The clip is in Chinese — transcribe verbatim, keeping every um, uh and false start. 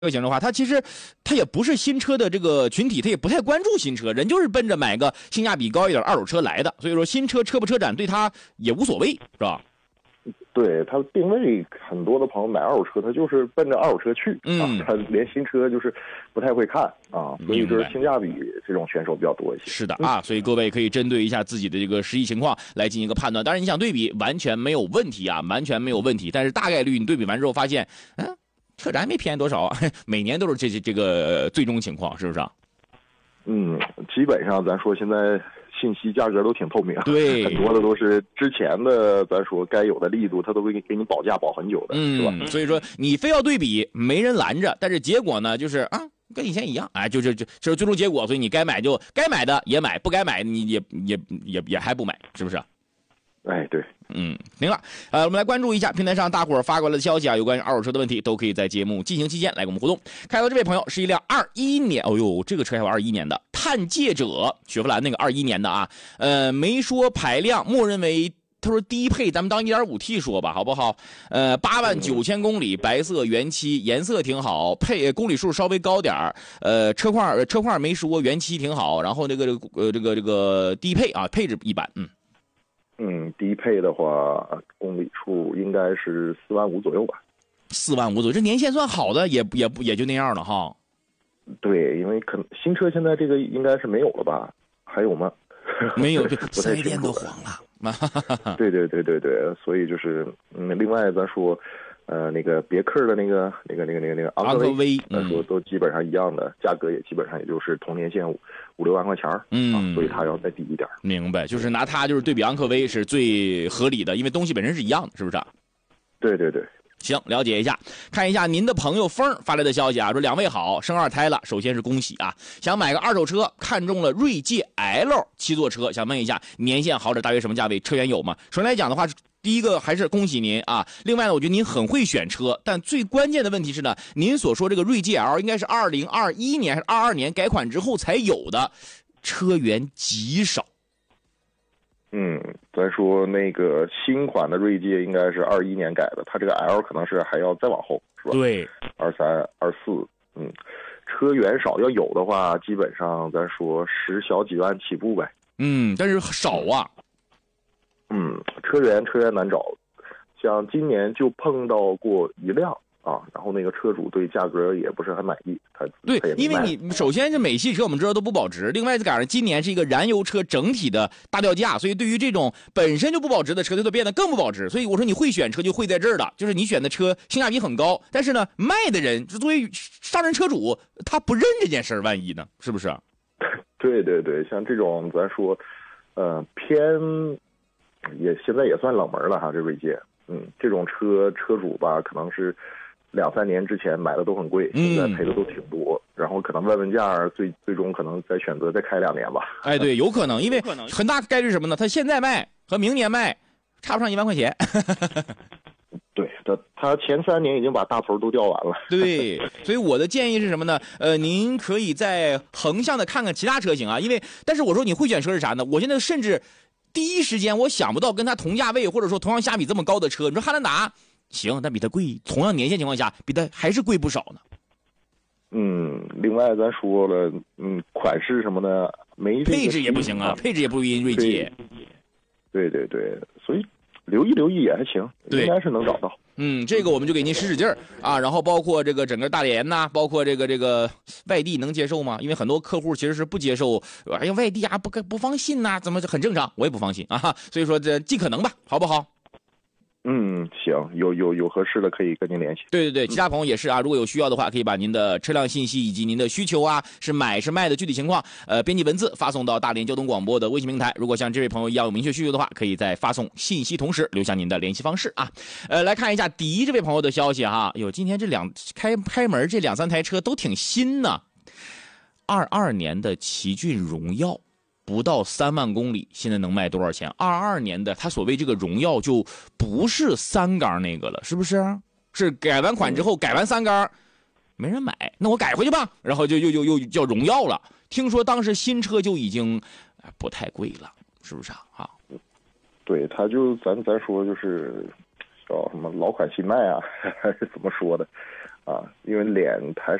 车型的话，它其实它也不是新车的这个群体，它也不太关注新车，人就是奔着买个性价比高一点二手车来的。所以说新车车不车展对他也无所谓，是吧？ 对，他定位很多的朋友买二手车，他就是奔着二手车去、 嗯、 啊，他连新车就是不太会看啊，所以就是性价比这种选手比较多一些。 是的啊，所以各位可以针对一下自己的这个实际情况来进行一个判断。当然你想对比完全没有问题啊，完全没有问题。但是大概率你对比完之后发现，嗯，车展没便宜多少啊，每年都是这这这个最终情况，是不是啊？ 嗯，基本上咱说现在信息价格都挺透明， 对， 很多的都是之前的，咱说该有的力度，他都会给你保价保很久的， 嗯， 是吧？ 所以说你非要对比，没人拦着，但是结果呢，就是啊，跟以前一样，哎，就是就就是最终结果，所以你该买就该买的也买，不该买你也也也也还不买，是不是？ 哎，对， 嗯，行了，呃，我们来关注一下平台上大伙儿发过来的消息啊，有关于二手车的问题，都可以在节目进行期间来跟我们互动。开头这位朋友是一辆二一年，哦呦，这个车还有二一年的探界者，雪佛兰那个二一年的啊，呃，没说排量，默认为他说低配，咱们当 一点五 T 说吧，好不好？呃，八万九千公里，白色原漆，颜色挺好，配公里数稍微高点儿，呃，车况车况没说，原漆挺好，然后这个呃这个这个低配啊，配置一般，嗯。 嗯，低配的话，公里数应该是四万五左右吧。 四万五左右，这年限算好的，也也也就那样了哈。 对，因为可能新车现在这个应该是没有了吧？还有吗？ 没有，对， 四 S 店都黄了。 对对对对对，所以就是嗯，另外咱说。呃，那个别克的那个、那个、那个、那个、那个昂科威， 咱说都基本上一样的，嗯、价格也基本上也就是同年限五五六万块钱嗯、啊，所以它要再低一点。 明白，就是拿它就是对比昂科威是最合理的，因为东西本身是一样的，是不是？ 对对对。 行，了解一下，看一下您的朋友风发来的消息啊，说两位好，生二胎了，首先是恭喜啊，想买个二手车，看中了锐界 L 七座车，想问一下年限好点大约什么价位，车源有吗？首先来讲的话，第一个还是恭喜您啊，另外呢，我觉得您很会选车，但最关键的问题是呢，您所说这个锐界 L 应该是二零二一年还是二二年改款之后才有的，车源极少。 嗯，咱说那个新款的锐界应该是二一年改的，它这个 L 可能是还要再往后，是吧？ 对， 二三、二四，嗯，车源少，要有的话，基本上咱说十小几万起步呗。 嗯，但是少啊。 嗯，车源车源难找，像今年就碰到过一辆。啊，然后那个车主对价格也不是很满意，他对，因为你首先是美系车，我们知道都不保值，另外再赶上今年是一个燃油车整体的大掉价，所以对于这种本身就不保值的车，它就变得更不保值。所以我说你会选车就会在这儿的，就是你选的车性价比很高，但是呢，卖的人作为上任车主，他不认这件事儿，万一呢，是不是？ 对对对，像这种咱说，呃，偏也现在也算冷门了哈，这锐界，嗯，这种车车主吧，可能是。两三年之前买的都很贵，现在赔的都挺多，嗯、然后可能问问价，最最终可能再选择再开两年吧。 哎，对，有可能，因为很大概率是什么呢？他现在卖和明年卖差不上一万块钱。 对，他他前三年已经把大头都掉完了。 对，所以我的建议是什么呢？呃，您可以再横向的看看其他车型啊，因为但是我说你会选车是啥呢？我现在甚至第一时间我想不到跟它同价位或者说同样价比这么高的车。你说汉兰达。行，但比它贵，同样年限情况下，比它还是贵不少呢。 嗯，另外咱说了，嗯，款式什么的没配置也不行啊，配置也不如锐界。 对对对，所以留意留意也还行，应该是能找到。 嗯，这个我们就给您使使劲儿啊，然后包括这个整个大连呐、啊，包括这个这个外地能接受吗？因为很多客户其实是不接受，哎呀，外地啊不不放心呐、啊，怎么很正常，我也不放心啊，所以说这尽可能吧，好不好？ 嗯，行，有有有合适的可以跟您联系。 对对对，其他朋友也是啊，如果有需要的话，可以把您的车辆信息以及您的需求啊，是买是卖的具体情况，呃，编辑文字发送到大连交通广播的微信平台。如果像这位朋友一样有明确需求的话，可以在发送信息同时留下您的联系方式啊。呃，来看一下迪这位朋友的消息哈，哟，今天这两开开门这两三台车都挺新呢，二二年的奇骏荣耀。不到三万公里，现在能卖多少钱？二二年的，它所谓这个荣耀就不是三缸那个了，是不是？是改完款之后改完三缸，没人买，那我改回去吧，然后就又又又叫荣耀了。听说当时新车就已经不太贵了，是不是啊？啊， 对，他就咱咱说就是叫什么老款新卖啊，还是怎么说的？ 啊，因为脸还